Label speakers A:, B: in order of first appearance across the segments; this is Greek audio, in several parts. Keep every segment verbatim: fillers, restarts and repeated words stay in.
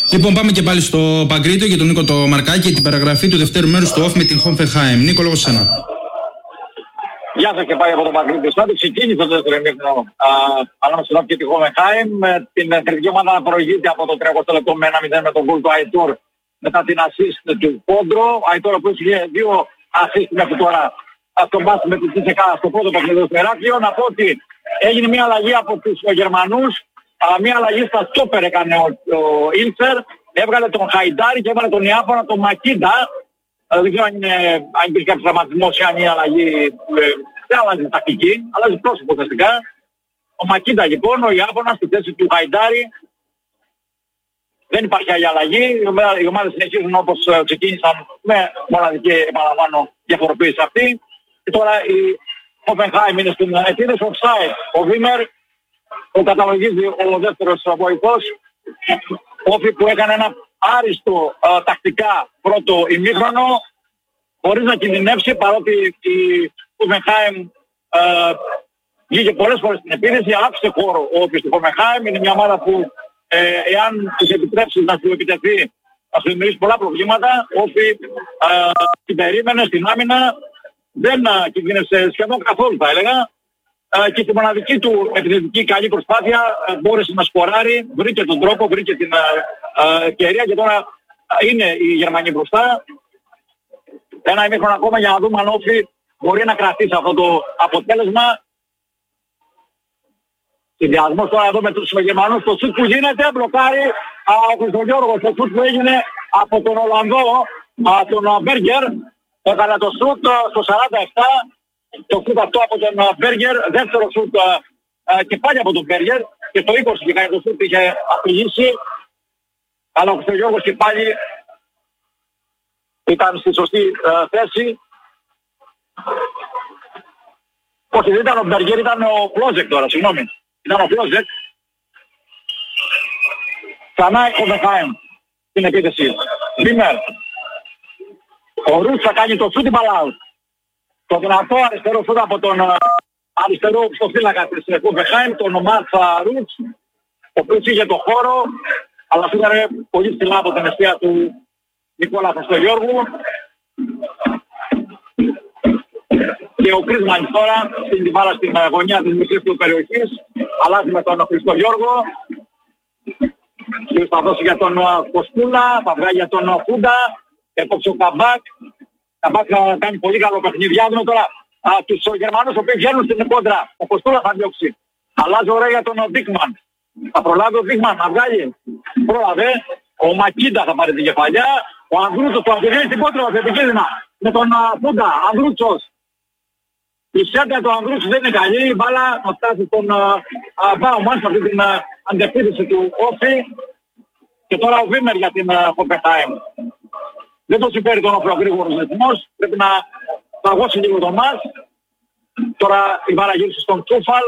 A: Λοιπόν, πάμε και πάλι στο Παγκρίτιο για τον Νίκο το Μαρκάκη και την παραγραφή του δευτέρου μέρους του Off με την Hoffenheim. Νίκο, λόγω σε σένα.
B: Γεια σας και πάλι από το Παγκρίτιο. Στάδιο ξεκίνησε το δεύτερο ημίχρονο ανάμεσα στον Off και τη Hoffenheim. Την κριτική ομάδα να προηγείται από το τριακοστό λεπτό με ένα μηδέν με τον γκολ του Αϊτόρ μετά την assist του Πόντρο. Αϊτόρ που είχε δύο assist μέχρι τώρα στο μπάσκετ με τη Τσίσεκα στο πρώτο παιχνίδι του Ηράκλειο. Να πω ότι έγινε μια αλλαγή από τους Γερμανούς. Μια αλλαγή στα στόπερ έκανε ο, ο Ήλτσερ. Έβγαλε τον Χαϊντάρη και έβγαλε τον Ιάπωνα τον Μακίντα. Δεν ξέρω αν, είναι, αν υπήρχε κάποιος τραυματισμός ή αν η αλλαγή ε, δεν αλλάζει τακτική, αλλάζει πρόσωπο ουσιαστικά. Ο Μακίντα λοιπόν, ο Ιάπωνας στη θέση του Χαϊντάρη. Δεν υπάρχει άλλη αλλαγή. Οι ομάδες συνεχίζουν όπως ξεκίνησαν με μοναδική, επαναλαμβάνω, διαφοροποίηση αυτή. Και τώρα η Hoffenheim είναι στην επίδεση offside. Ο Βίμερ ο καταλογίζει ο δεύτερος βοηθός. Όφη που έκανε ένα άριστο α, τακτικά πρώτο ημίχρονο χωρίς να κινδυνεύσει, παρότι η Hoffenheim βγήκε πολλές φορές στην επίδεση, άφησε χώρο ο Όφη στη Hoffenheim. Είναι μια ομάδα που ε, εάν τους επιτρέψει να σου επιτεθεί θα σου δημιουργήσει πολλά προβλήματα. Όφη την περίμενε στην άμυνα, δεν κινδύνευσε σχεδόν καθόλου θα έλεγα. Uh, και στη μοναδική του επιθετική καλή προσπάθεια uh, μπόρεσε να σκοράρει, βρήκε τον τρόπο, βρήκε την uh, uh, ευκαιρία και τώρα uh, είναι η Γερμανία μπροστά. Ένα ημίχρονο ακόμα για να δούμε αν Όφη μπορεί να κρατήσει αυτό το αποτέλεσμα. Συνδυασμός τώρα εδώ με τους Γερμανούς, το σουτ που γίνεται, μπλοκάρει uh, ο Χριστογιώργος, το σουτ που έγινε από τον Ολλανδό, uh, τον Μπέργκερ, έκανε το σουτ uh, στο σαράντα επτά. Το σουτ αυτό από τον Μπέργκερ, δεύτερο σουτ και πάλι από τον Μπέργκερ και στο είκοσι και κάνει το σουτ είχε απειλήσει, αλλά ο Χριστογιώργος και πάλι ήταν στη σωστή uh, θέση. Όχι, δεν ήταν ο Μπέργκερ, ήταν ο Κλόζεκ τώρα, συγγνώμη. Ήταν ο Κλόζεκ. Ξανά η Hoffenheim στην επίθεση. Βίμερ. Ο Ρούτς θα κάνει το σουτ η μπαλάου. Το δυνατό αριστερό σούτ από τον uh, αριστερό στο φύλακα της Hoffenheim, τον Μάτσα Ρούτς, ο οποίος είχε το χώρο, αλλά φύγανε πολύ ψηλά από την αιστεία του Νικόλα Χριστογιώργου. Και ο Κρίσμαν τώρα στην την μπάλα στην γωνιά της μισής του περιοχής, αλλάζει με τον Χριστογιώργο. Και θα δώσει για τον Κοστούλα, θα βγάλει για τον Φούντα, έκοψε ο Καμπάκ. Καμπάκ θα κάνει πολύ καλό παιχνίδι. Διάβουμε τώρα α, τους Γερμανούς οι οποίοι βγαίνουν στην κόντρα. Ο Κοστούλα θα διώξει. Αλλάζει ωραία για τον Δίκμαν. Θα προλάβει ο Δίκμαν να βγάλει. Πρόλαβε. Ο Μακίντα θα πάρει την κεφαλιά. Ο Ανδρούτσος το αντιγένει στην κόντρα σε επικίνδυνα. Με τον Φούντα. Ανδρούτσος. Η σέντα του Ανδρούτσου δεν είναι καλή. Η μπάλα θα φτάσει στον Μπάουμαν σε αυτή την αντεπίθεση του Όφη. Και τώρα ο Βίμερ για την Hoffenheim. Δεν το συμπέρει τον αφρογρήγορος ρυθμός. Πρέπει να παγώσει λίγο το μάτς. Τώρα η μπάλα γύρισε στον Τσούφαλ.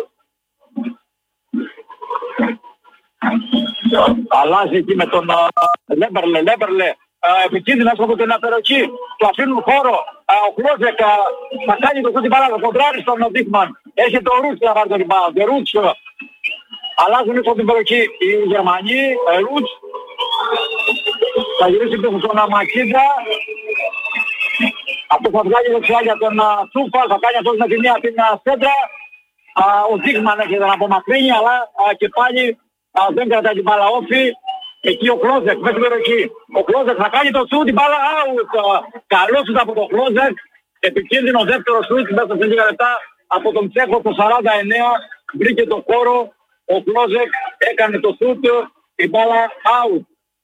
B: Αλλάζει εκεί με τον Λέμπερλε. Λέμπερλε επικίνδυνας από την απεροχή. Του αφήνουν χώρο. Ο Κλόζεκ θα κάνει το σούτ την μπάλα. Το κοντράρει στον Δίκμαν. Έχει το Ρούτς να πάρει τον rebound. Το Ρούτς. Αλλάζουν από την περιοχή οι Γερμανοί. Ρούτς. Θα γυρίσει πίσω στον Μακίντα. Αυτό θα βγάλει δεξιά για τον Τσούφαλ. Θα κάνει αυτός με τη μία την σέντρα. Ο Δίκμαν έρχεται να απομακρύνει, αλλά α, και πάλι α, δεν κρατάει την μπάλα Όφη. Εκεί ο Κλόζεκ μέσα στην περιοχή. Ο Κλόζεκ θα κάνει το σούτ, την μπάλα out. Καλός σούτ από τον Κλόζεκ. Επικίνδυνο δεύτερο σούτ μέσα σε λίγα λεπτά από τον Τσέχο το σαράντα εννέα. Βρήκε το χώρο. Ο Κλόζεκ έκανε το σούτ, την μπάλα out.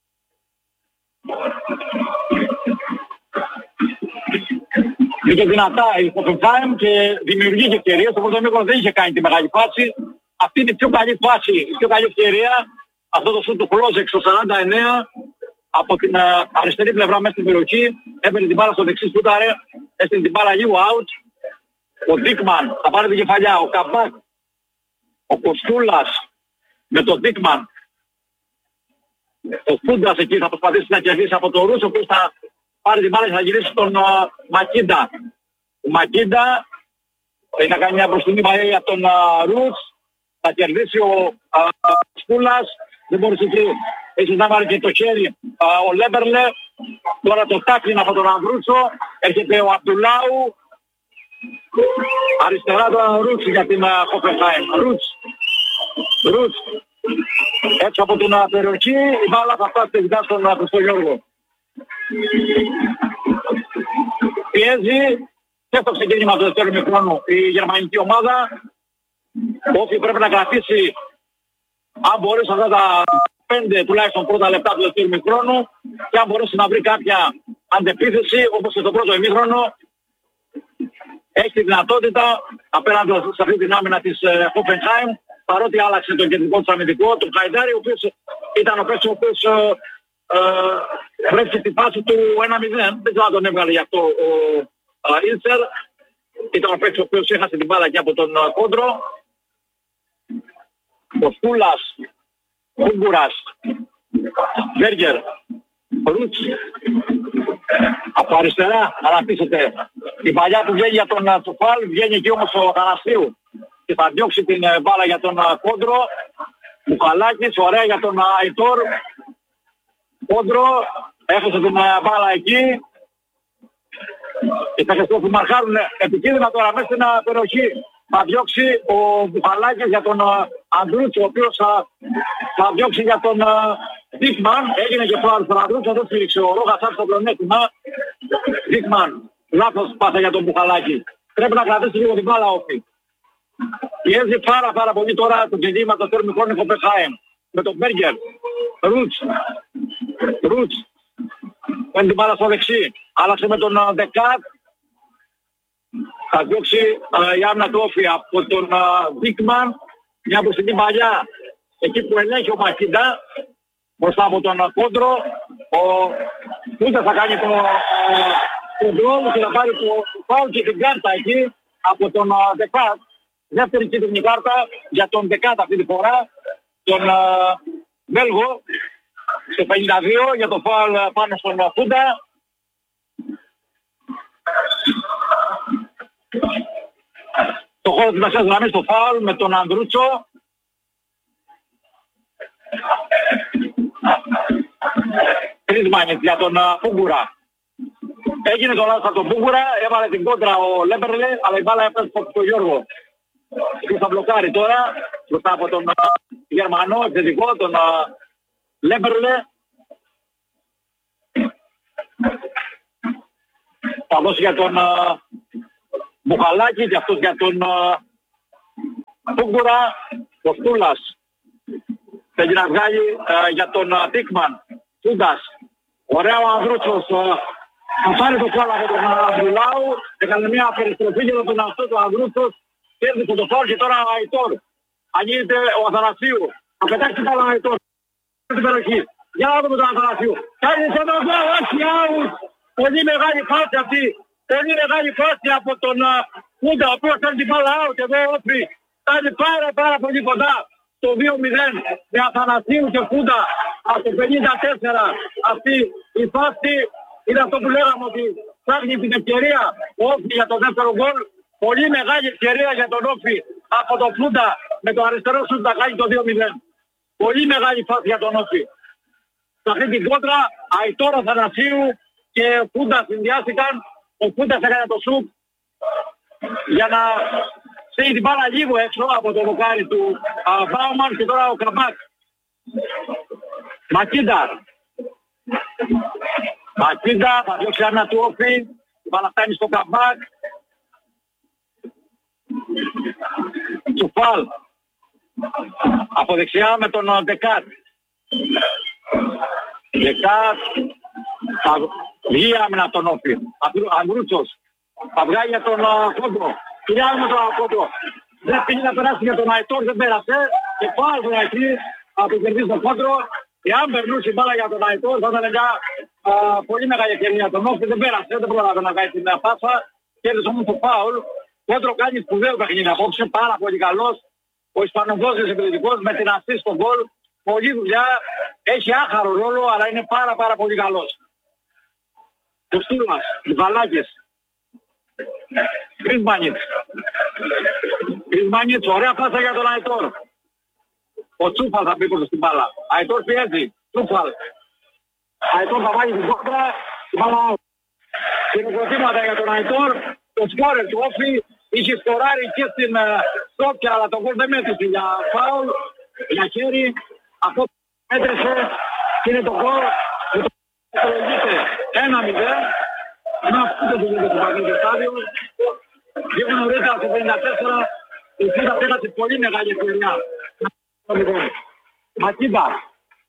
B: Είχε δυνατά η Hoffenheim και δημιουργεί και ευκαιρίες. Το πρώτο μήκο δεν είχε κάνει τη μεγάλη φάση. Αυτή είναι η πιο καλή φάση, η πιο καλή ευκαιρία. Αυτό το σούτ του Κλόζεκ στο σαράντα εννέα από την uh, αριστερή πλευρά μέσα στην περιοχή. Έπαιρνε την μπάλα στο δεξί σούταρε. Έστειλε την μπάλα λίγο out. Ο Δίκμαν θα πάρει την κεφαλιά. Ο Καμπάκ. Ο Κοστούλας με τον Δίκμαν. Ο Φούντας εκεί θα προσπαθήσει να κερδίσει από τον Ρούς, ο οποίος θα πάρει την μπάλα και θα γυρίσει στον uh, Μακίντα. Ο Μακίντα θα κάνει μια μπροστινή μαγεία για τον uh, Ρούς. Θα κερδίσει ο uh, Σκούλας. Δεν μπορούσε εκεί έχει να βάλει και το χέρι α, ο Λέμπερλε. Τώρα το τάκλιν από τον Ανδρούτσο. Έρχεται ο Απτουλάου. Αριστερά τον Ρούτς για την Χόφενχάιμ. Ρούτς. Ρούτς. Έτσι από την περιοχή η μπάλα θα φτάσει τελικά στον Χριστόγιώργο. Πιέζει και στο ξεκίνημα του δεύτερου ημιχρόνου η γερμανική ομάδα. Όφη πρέπει να κρατήσει, αν μπορέσει αυτά τα πέντε τουλάχιστον πρώτα λεπτά του δεύτερου ημιχρόνου, και αν μπορέσει να βρει κάποια αντεπίθεση όπως και στο πρώτο ημίχρονο, έχει τη δυνατότητα απέναντι σε αυτή την άμυνα της Hoffenheim, παρότι άλλαξε τον κεντρικό του αμυντικό, τον Χαϊντάρη, ο οποίος ήταν ο παίκτης ο οποίος βρέθηκε στη φάση του ένα μηδέν. Δεν ξέρω αν τον έβγαλε γι' αυτό ο Ίντσερ. Ήταν ο παίκτης ο οποίος έχασε την μπάλα και από τον Κόντρο. Ο Στούλας, Ούγκουρας, Βέργερ, Ρούτς. Από αριστερά αναπτύσσεται η παλιά που βγαίνει για τον Τσουφάλ, βγαίνει εκεί όμως ο Θανασίου και θα διώξει την μπάλα για τον Κόντρο. Μουχαλάκης, ωραία για τον Αϊτόρ. Κόντρο, έχασε την μπάλα εκεί. Οι παίκτες που μαρχάρουν επικίνδυνα τώρα μέσα στην περιοχή. Θα διώξει ο Μουχαλάκης για τον Ανδρούτσο, ο οποίος θα, θα διώξει για τον Δίκμαν. Έγινε και φάουλ στον Ανδρούτσο, δεν στήριξε ο Ρόγας, άφησε το πλεονέκτημα. Δίκμαν, λάθος πάσα για τον Μουχαλάκη. Πρέπει να κρατήσει λίγο την μπάλα Όφη. Πιέζει πάρα πάρα πολύ τώρα το κινήμα το δεύτερο μικρό Χόφενχάιμ. Με τον Μπέργκερ. Ρούτς. Ρούτς. Παίρνει την μπάλα στο δεξί. Άλλαξε με τον Δεκάτ. Θα διώξει η άμυνα του Όφη από τον Δίκμαν. Μια μπροστινή παλιά. Εκεί που ελέγχει ο Μακίντα. Μπροστά από τον Κόντρο. Ο Κούντα θα κάνει το κοντρόλ και θα πάρει το φάουλ και την κάρτα εκεί από τον Δεκάτ. Δεύτερη κίτρινη κάρτα για τον Δεκάτ αυτή τη φορά. Τον Βέλγο. Στο πενήντα δύο για το φάουλ πάνω στον Κούντα. Το χώρο της μεσαίας γραμμής στο φάουλ με τον Ανδρούτσο. Κρίσμανιτ για τον Πούγκουρα. Έγινε το λάθος από τον Πούγκουρα, έβαλε την κόντρα ο Λέμπερλε, αλλά η μπάλα έπεσε στο Γιώργο. Και θα μπλοκάρει τώρα, μπροστά από τον Γερμανό, επιθετικό, τον Λέμπερλε. Θα δώσει για τον Μπουχαλάκη και αυτός για τον Πούγκουρα. Ο Στούλας θέλει να βγάλει uh, για τον uh, Τίκμαν. Τούντας. Ωραία ο Ανδρούτσος. Uh, θα πάρει το φάουλ από τον Ανδρουλάου. Έκανε μια περιστροφή για τον αυτό του Ανδρούτσος. Κέρδισε το φάουλ και τώρα ο Αϊτόρ. Αγγίζεται ο Αθανασίου. Θα πετάξει την μπάλα ο Αϊτόρ. Στην περιοχή. Για να δούμε τον Αθανασίου. Κάνει σε τον γκολ. Όχι out. Πολύ μεγάλη φάση αυτή. Πολύ μεγάλη φάση από τον Κούντα, ο οποίος θέλει την μπάλα out. Εδώ Όφη. Κάνει πάρα πάρα πολύ κοντά. Το δύο μηδέν με Αθανασίου και Κούντα από το πενήντα τέσσερα. Αυτή η φάση είναι αυτό που λέγαμε, ότι ψάχνει την ευκαιρία ο Όφη για το δεύτερο γκολ. Πολύ μεγάλη ευκαιρία για τον Όφη από τον Κούντα με το αριστερό σουτ να κάνει το δύο μηδέν. Πολύ μεγάλη φάση για τον Όφη. Σε αυτή την κόντρα Αϊτόρ, Αθανασίου και Κούντα συνδυάστηκαν. Ο Κούντας έκανε το σουτ για να στείλει την μπάλα λίγο έξω από το δοκάρι του Βάουμαν και τώρα ο Καμπάκ. Μακίντα. Μακίντα θα διώξει άμυνα του Όφη. Η μπάλα φτάνει στο Καμπάκ. Τσουφάλ. Από δεξιά με τον Δεκάτ. Δεκάτ. Θα βγει άμυνα από τον Όφη. Ανδρούτσος. Θα βγάλει για τον Κόντρο. Κοιτάμε με τον Κόντρο. Δεν πήγε να περάσει για τον Αϊτόρ, δεν πέρασε. Και πάλι εκεί από τον κερδίσει τον Κόντρο. Εάν περνούσε η μπάλα για τον Αϊτόρ θα ήταν μια πολύ μεγάλη ευκαιρία για τον Όφη. Δεν πέρασε, δεν πρόλαβε να κάνει την πάσα. Κέρδισε όμως το φάουλ. Κόντρο κάνει σπουδαίο παιχνίδι απόψε. Πάρα πολύ καλός. Ο Ισπανογός επιθετικός με την assist στον γκολ. Πολλή δουλειά. Έχει άχαρο ρόλο, αλλά είναι πάρα πάρα πολύ καλός. Το Στούλμας, Βαλάκης. Κρίσμανιτς. Κρίσμανιτς, ωραία πάσα για τον Αϊτόρ. Ο Τσούφα θα πει προς την μπάλα. Αϊτόρ πιέζει. Τούφαλ. Αϊτόρ θα βάλει την κόντρα. Χειροκροτήματα για τον Αϊτόρ. Το σκόρερ του Όφη είχε σκοράρει και στην Σκόπια, αλλά το γκολ δεν μέτρησε για φάουλ, για χέρι. Αυτό μέτρησε και είναι το γκολ που το προλογείται ένα μηδέν. Να αυτό το γίνεται στο Παγκόσμιο Στάδιο. Λίγο νωρίτερα στο πενήντα τέσσερα η Φύτα πέρασε πολύ μεγάλη ευκαιρία. Μακίντα.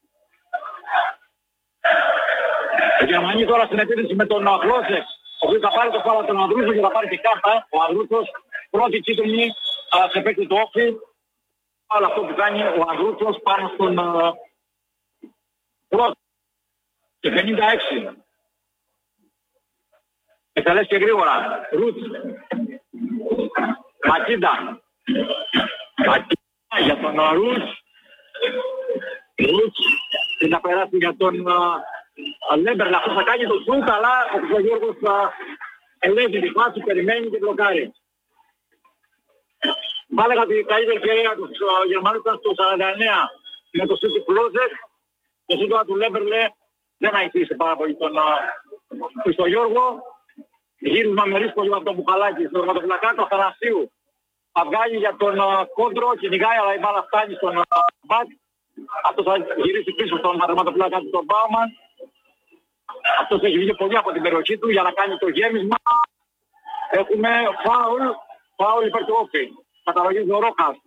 B: Οι Γερμανοί τώρα στην επίθεση με τον Κλώσεκ, ο οποίος θα πάρει το φάλα τον Ανδρούσο και θα πάρει και κάρτα. Ο Ανδρούσος πρώτη κίτρινη σε παίκτη του Όφη. Άλλο αυτό που κάνει ο Ανδρούσος πάνω στον πρώτο. Και πενήντα έξι. Εκτελέσει και γρήγορα. Ρουτς. Μακίντα. Μακίντα για τον Ρουτς. Ρουτς. Και θα περάσει για τον Λέμπερλ. Αυτό θα κάνει το σούτ, αλλά ο Χρυστογιώργος ελέγχει τη φάση, περιμένει και μπλοκάρει. Θα έλεγα ότι η καλύτερη ευκαιρία του Γερμανού ήταν στο σαράντα εννέα με το σούτ του Κλώσεκ. Το σούτ του Λέμπερλε δεν αηθήσε πάρα πολύ τον Χρυστογιώργο. Γύρισμα με ρίσκο από τον Μπουχαλάκη στο τερματοφυλακά του Αθανασίου. Θα βγάλει για τον Κόντρο, κυνηγάει, αλλά η μπάλα φτάνει στον Μπακ. Αυτό θα γυρίσει πίσω στον τερματοφυλακά του τον Μπάουμαν. Αυτός έχει βγει πολύ από την περιοχή του για να κάνει το γέμισμα. Έχουμε φάουλ, φάουλ υπέρ του Όφη. Καταλογίζει ο Ρόχας.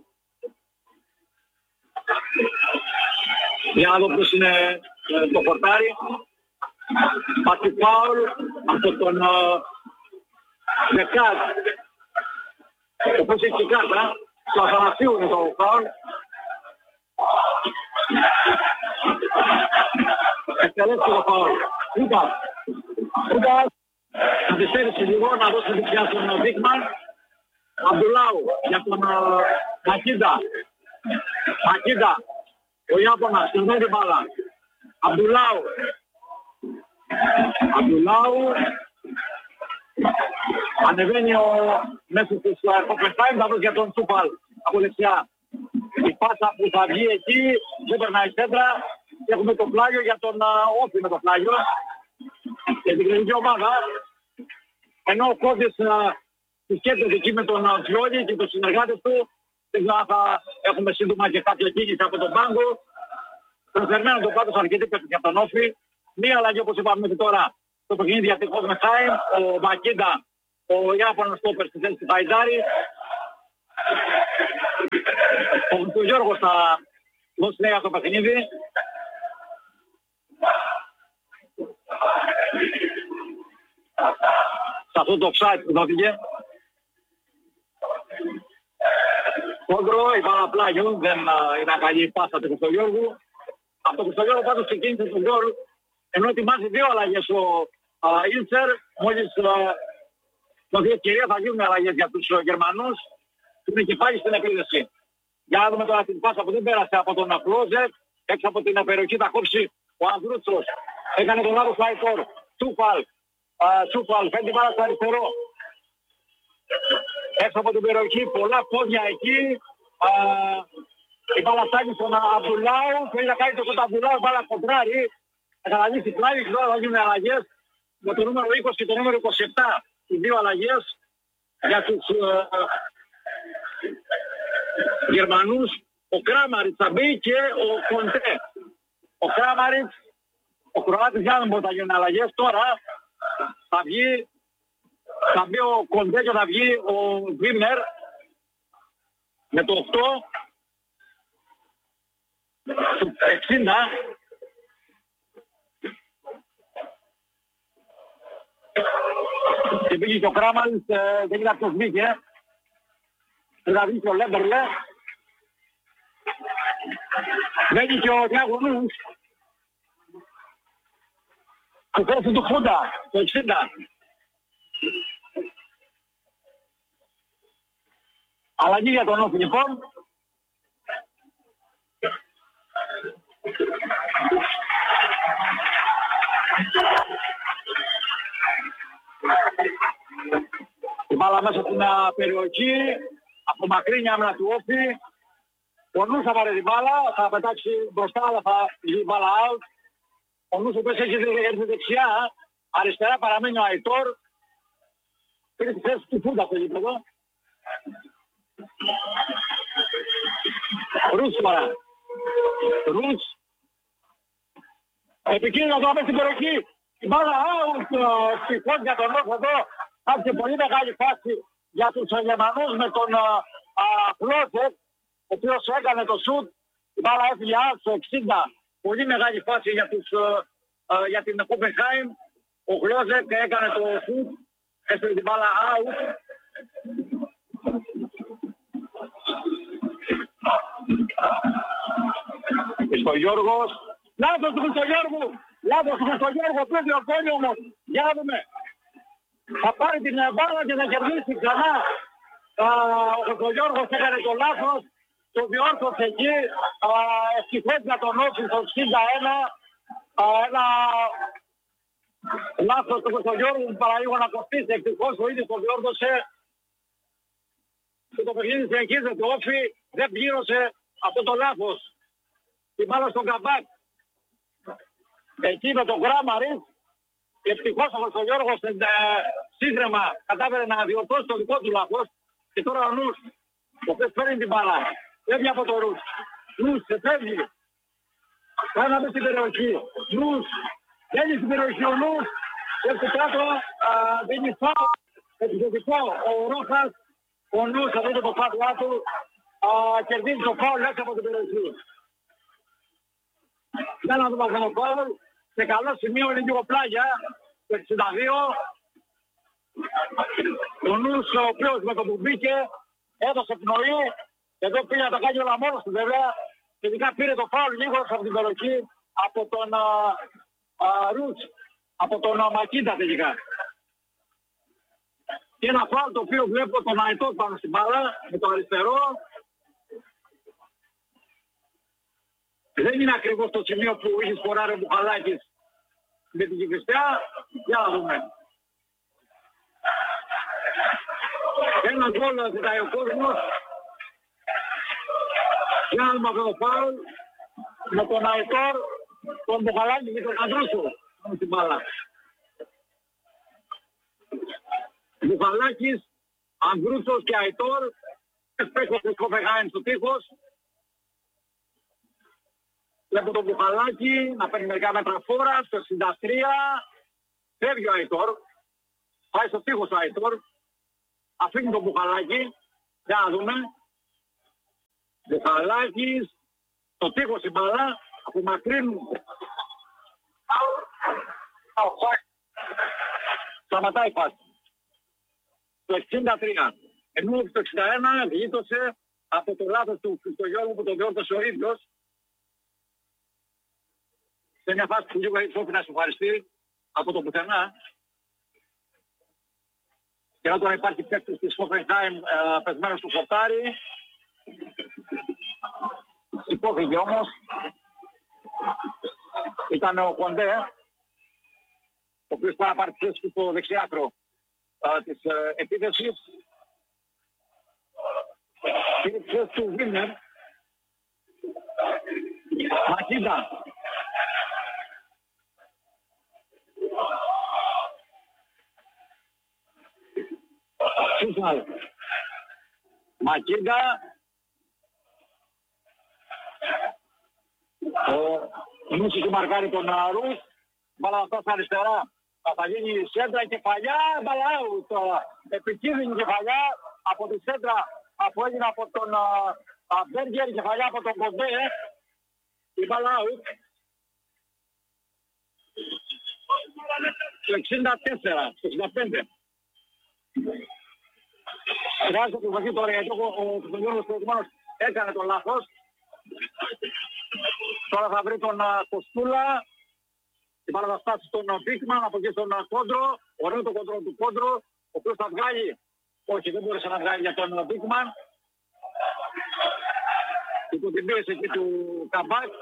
B: Για να δω ποιος είναι το πορτάρι. Πάτει φάουλ από τον Δεκάτ. Όπως έχει και κάρτα. Στο Αθανασίου είναι το φάουλ. Εκτελέσει το φάουλ. Ούτα. Ούτα. Θα τη στέρισε λίγο να δώσει δεξιά στον Δίκμαν. Αμπτουλάου για τον Μακίντα. Μακίντα. Ο Ιάπωνας. Στην την μπάλα. Αμπτουλάου. Αμπτουλάου. Ανεβαίνει ο μέσος της Κοπενχάιμ. Θα δώσει για τον Τούφαλ από δεξιά. Η πάσα που θα βγει εκεί δεν περνάει σέντρα. Έχουμε το πλάγιο για τον Όφη με το πλάγιο. Και την κλινική ομάδα. Ενώ ο Κόντης συσκέπτεται εκεί με τον Τζιόλι και τους συνεργάτες του. Δεν ξέρω αν θα έχουμε σύντομα και κάποια κίνηση από τον πάγκο. Προσφερμένο το πάντως αρκετή παίκτες για τον Όφη. Μία αλλαγή όπως είπαμε μέχρι τώρα. Το παιχνίδι για την Χόφενχάιμ. Ο Μακίντα, ο Ιάπωνας στόπερ στη θέση του Χαϊντάρη. Ο Γιώργος θα δώσει νέα το παιχνίδι. Σε αυτό το offside που δόθηκε. Κόντρο, η μπάλα πλάγιο, δεν ήταν καλή η πάσα του Χρυστογιώργου. Από τον Χρυστογιώργο πάντως ξεκίνησε τον γκολ, ενώ ετοιμάζει δύο αλλαγές ο Ίλτσερ. Μόλις δοθεί ευκαιρία θα γίνουν αλλαγές για τους Γερμανούς. Είναι και πάλι στην επίδεση. Για να δούμε τώρα την πάσα που δεν πέρασε από τον Κλώσεκ. Έξω από την περιοχή θα κόψει ο Ανδρούτσος. Έκανε τον λάθος Αϊτόρ. Τούφαλ. Τούφαλ. Φέρνει την μπάλα στο αριστερό. Έξω από την περιοχή. Πολλά πόδια εκεί. Α, η μπάλα φτάνει στον Αμπτουλάου. Θέλει να κάνει το κοντά Αμπτουλάου. Η μπάλα κοντράρει. Θα καταλήξει πλάι. Και τώρα θα γίνουν αλλαγές. Με το νούμερο είκοσι και το νούμερο είκοσι επτά. Οι δύο αλλαγές για τους Γερμανούς. Ο Κράμαριτς θα μπει και ο Κοντέ. Ο Κράμαριτς, ο Κροάτης για να μπορεί να γίνουν αλλαγές. Τώρα θα βγει, θα μπει ο Κοντέ και θα βγει ο Βίμερ με το οκτώ. Στο εξήντα. Και πήγε και ο Κράμαριτς, δεν είδα ποιος μπήκε. Δηλαδή και ο Λέμπερλε. Βγαίνει και ο Διάγωνους. Του θέση του Χούντα, το εξήντα. Αλλαγή για τον Όφη λοιπόν. Η μπάλα μέσα στην περιοχή. Από μακρύνια άμυνα του Όφη. Ο Νους θα πάρει την μπάλα, θα πετάξει μπροστά, αλλά θα γίνει μπάλα out. Ο Νους ο οποίος έχει έρθει δεξιά, αριστερά παραμένει ο Αϊτόρ. Πήρε τη θέση του Φούντα στο γήπεδο. Ρούς τώρα. Ρούς. Επικίνδυνο το μέσα στην περιοχή. Η μπάλα out ευτυχώς για τον Νους εδώ. Άρχισε πολύ μεγάλη φάση για τους Γερμανούς με τον Φλότσεκ, ο οποίος έκανε το σουτ. Η μπάλα έφυγε out στο εξήντα. Πολύ μεγάλη φάση για, τους, α, για την Hoffenheim. Ο Φλότσεκ έκανε το σουτ. Έφυγε την μπάλα out. Χριστογιώργος. Λάθος του Χριστογιώργου. Λάθος του Χριστογιώργου. Πρέπει να διορθώνει όμως. Για να δούμε. Θα πάρει την μπάλα και θα κερδίσει ξανά. Ο Χριστογιώργος έκανε το λάθος. Το διόρθωσε εκεί. Ευτυχώς για τον Όφη στο εξήντα ένα. Ένα λάθος του Χριστογιώργου που παραλίγο να κοστίσει. Ευτυχώς ο ίδιος το διόρθωσε. Και το παιχνίδι συνεχίζεται. Ο Όφη δεν πλήρωσε αυτό το λάθος. Την μπάλα στον Καμπάκ. Εκεί με τον Γκράμαρη. Ευτυχώς ο Χριστογιώργος σύγχρεμα κατάφερε να διορθώσει το δικό του λάθος. Και τώρα ο Νους, ο οποίος παίρνει την μπάλα. Φεύγει από το Ρους. Νους, σε φεύγει. Πάμε να μπει στην περιοχή. Νους, μπαίνει στην περιοχή ο Νους. Έτσι κάτω, δίνει φάω. Επιθετικό, ο Ρόχας. Ο Νους θα δείτε το πάτωά του. Κερδίζει το φάουλ έξω από την περιοχή. Για να δούμε αυτό το φάουλ. Σε καλό σημείο είναι λίγο πλάγια. Το εξήντα δύο. Ο Νους ο οποίος με το που μπήκε έδωσε πνοή. Εδώ πήγε να τα κάνει όλα μόνος του βέβαια. Τελικά πήρε το φάουλ λίγο από την περιοχή από τον Ρούτς. Από τον Μακίντα τελικά. Και ένα φάουλ το οποίο βλέπω τον Αϊτόρ πάνω στην μπάλα με το αριστερό. Δεν είναι ακριβώς το σημείο που είχε σκοράρει ο Μπουχαλάκης με την Κηφισιά. Για να δούμε. Ένα γκολ ζητάει ο κόσμος. Για να δούμε αυτό το φάουλ. Με τον Αϊτόρ, τον Μπουχαλάκη και τον Ανδρούσο. Πάμε στην μπάλα. Μπουχαλάκης, Ανδρούσος και Αϊτόρ. Παίχτες της Hoffenheim στο τείχος. Βλέπω τον Μπουχαλάκη να παίρνει μερικά μέτρα φόρα στο εξήντα τρία. Φεύγει ο Αϊτόρ. Πάει στο τείχος ο Αϊτόρ. Αφήνει τον Μπουχαλάκη. Για να δούμε. Μπουχαλάκης. Στο τείχος η μπάλα. Απομακρύνουν. Σταματάει η φάση. Το εξήντα τρία. Ενώ το εξήντα ένα γλίτωσε από το λάθος του Χριστογιώργου που το διόρθωσε ο ίδιος. Σε μια φάση που λίγο έτσι να σου ευχαριστεί από το πουθενά. Και εδώ τώρα υπάρχει παίκτης της Hoffenheim ε, πεσμένος του χορτάρι. Υπόθυγε όμως. Ήταν ο Κοντέ, ο οποίος πάει να πάρει τη θέση του στο δεξιάκρο ε, της ε, επίθεσης. Είναι τη θέση του Βίλνερ. Μακίντα. Σούσαλ. Μακίντα. Ο Νούσης του μαρκάρει τον Ρους. Μπάλα αυτά στα αριστερά. Θα γίνει σέντρα κεφαλιά. Μπάλα out. Επικίνδυνη κεφαλιά από τη σέντρα που έγινε από τον Μπέργκερ. Κεφαλιά από τον Κοντέ. Η μπάλα out. Το εξήντα τέσσερα. Το εξήντα πέντε. Χρειάζεται το βαθύ τώρα γιατί ο Χριστογιώργος προηγουμένως έκανε το λάθος. Τώρα θα βρει τον Κοστούλα. Και πάρα θα φτάσει στον Μπίκμαν, από εκεί στον Κόντρο. Ωραίο το κόντρο του Κόντρο. Ο οποίος θα βγάλει. Όχι, δεν μπόρεσε να βγάλει για τον Μπίκμαν. Υπό την πίεση εκεί του Καμπάκ.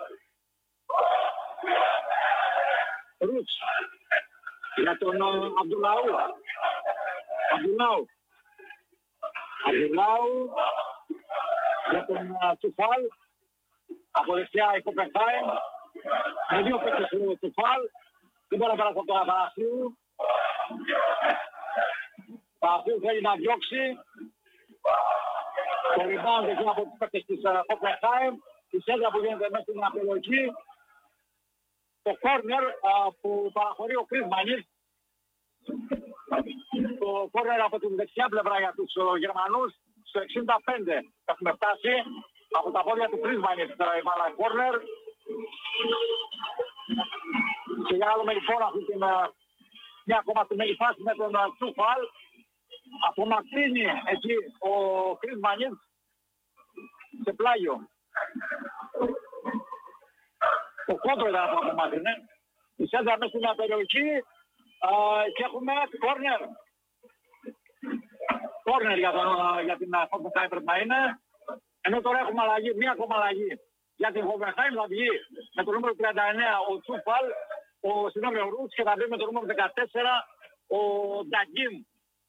B: Ρούτς. Για τον Αμπτουλαού. Αμπτουλαού. Αμπτουλαού. για τον Τσουφάλ. Από δεξιά η Χόφενχάιμ. Με δύο παίκτες του Τσουφάλ. Δεν μπορεί να περάσει από τον Αθανασίου. Αθανασίου θέλει να διώξει. Το rebound εκεί από τους παίκτες της Χόφενχάιμ. Η σέντρα που γίνεται μέσα στην απελογή. Το κόρνερ που παραχωρεί ο Κρίς Μανής. Το κόρνερ από την δεξιά πλευρά για τους Γερμανούς. Στο εξήντα πέντε έχουμε φτάσει. Από τα πόδια του Κρίς Μανής η μπάλα κόρνερ. Και για άλλο με λοιπόν αυτή την μια ακόμα στιγμή φάση με τον Τσουφάλ. Απομακρύνει εκεί ο Κρίς Μανής σε πλάγιο. Το κόντρο ήταν από απομάκρυνε. Η σέντρα μέσα στην περιοχή και έχουμε κόρνερ. Κόρνερ για, για την Χόφενχάιμ πρέπει να είναι. Ενώ τώρα έχουμε αλλαγή, μία ακόμα αλλαγή. Για την Χόφενχάιμ θα βγει με το νούμερο τριάντα εννέα ο Τσουφάλ, ο συνόμιο Ρούτς και θα βγει με το νούμερο δεκατέσσερα ο Νταγκίμ.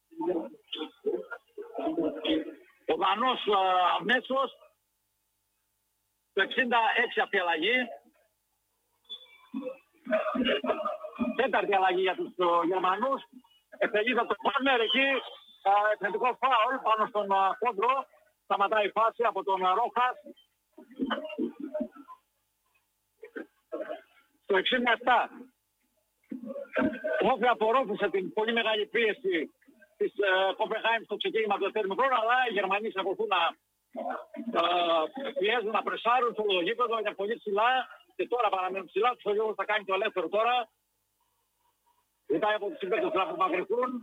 B: Ο Δανός αμέσως το εξήντα έξι αυτή η αλλαγή. Τέταρτη αλλαγή για τους uh, Γερμανούς. Επελίδα το Πάνερ εκεί. Uh, Εθνικό φάουλ πάνω στον uh, κόντρο. Σταματάει η φάση από τον uh, Ρόχας. Στο εξήντα επτά. Ο Όφη απορρόφησε την πολύ μεγάλη πίεση της Χόφενχάιμ uh, στο ξεκίνημα του δεύτερου χρόνου, αλλά οι Γερμανοί εξακολουθούν να uh, πιέζουν, να πρεσάρουν στο γήπεδο, είναι πολύ ψηλά. Και τώρα παραμένουν ψηλά, τους Ολιόγους θα κάνει το ελεύθερο τώρα. Ζητάει από τους συμπαίκτες να απομακρυνθούν.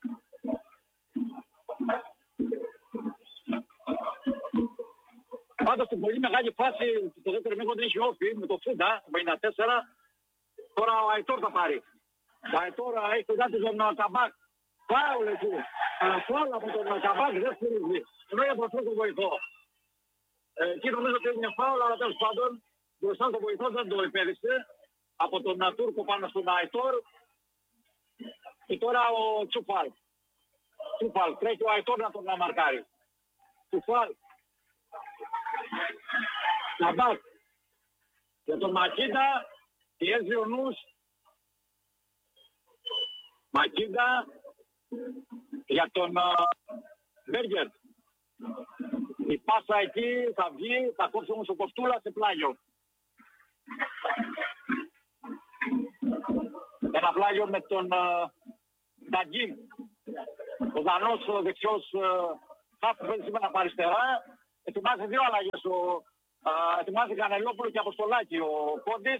B: Πάντως στην πολύ μεγάλη φάση το δεύτερο μήκο δεν έχει Όφη με το Φούντα, το πενήντα τέσσερα. Τώρα ο Αϊτόρ θα πάρει. Ο Αϊτόρ έχει κοντά του τον Καμπάκ. Φάουλ εκεί. Φάουλ από τον Καμπάκ δεν στηρίζει. Ενώ για προς τον βοηθό. Εκεί νομίζω ότι είναι φάουλ, αλλά τέλος πάντων. Μπροστά το βοηθό δεν το επέδειξε από τον Τούρκο πάνω στον Αϊτόρ. Και τώρα ο Τσουφάλ. Τσουφάλ, τρέχει ο Αϊτόρ να τον μαρκάρει. Τσουφάλ. Καμπάκ. Για τον Μακίντα πιέζει ο νους. Μακίντα για τον Μπέργκερ. Η πάσα εκεί θα βγει, θα κόψει όμως ο Κοστούλα σε πλάγιο. Ένα πλάγιο με τον Νταγκίμ. Ο Δανός ο δεξιός χαφ που παίζει σήμερα από αριστερά. Ετοιμάζει δύο αλλαγές. Ο, α, ετοιμάζει Κανελόπουλο και Αποστολάκη ο Κόντης.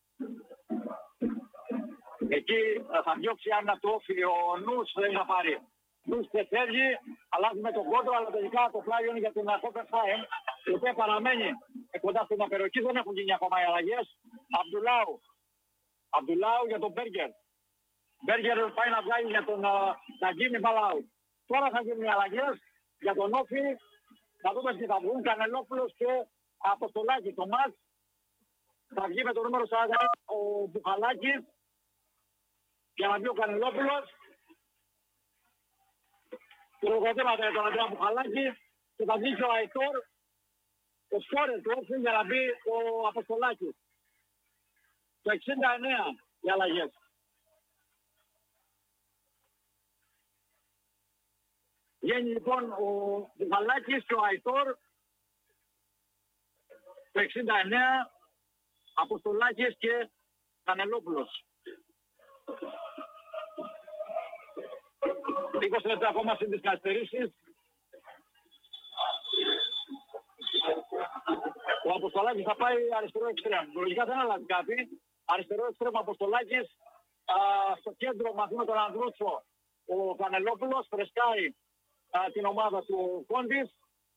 B: Εκεί θα διώξει αν να το όφει ο Νους, δεν θα πάρει. Νους και φεύγει, αλλάζει με τον κόντρο, αλλά τελικά το πλάγιο είναι για την Χόφενχάιμ, η οποία παραμένει κοντά στην περιοχή, δεν έχουν γίνει ακόμα οι αλλαγές. Αμπτουλάου. Αμπτουλάου για τον Μπέργκερ. Μπέργκερ πάει να βγάλει για τον Νταγκίμ Μπαλάου. Τώρα θα γίνουν οι αλλαγές για τον Όφη. Θα δούμε τι θα βγουν. Κανελόπουλος και Αποστολάκη. Το μάτς θα βγει με το νούμερο σαράντα ο Μπουχαλάκης για να βγει ο Κανελόπουλος. Προγραμματέματα για τον Αντρέα Μπουχαλάκη και θα βγει και ο Αϊτόρ, ο σκόρερ του Όφη, για να μπει ο Αποστολάκης. Το εξήντα εννέα οι αλλαγές. Βγαίνει λοιπόν ο Μπουχαλάκης και ο Αϊτόρ. Το εξήντα εννέα Αποστολάκης και Κανελόπουλος. είκοσι λεπτά ακόμα στην τις καθυστερήσεις. Ο Αποστολάκης θα πάει αριστερό εξτρέμ. Λογικά δεν αλλάζει κάτι. Αριστερό εξτρέμ Αποστολάκης. Α, στο κέντρο μαζί με τον Ανδρούτσο ο Κανελόπουλος φρεσκάει α, την ομάδα του Κόντης.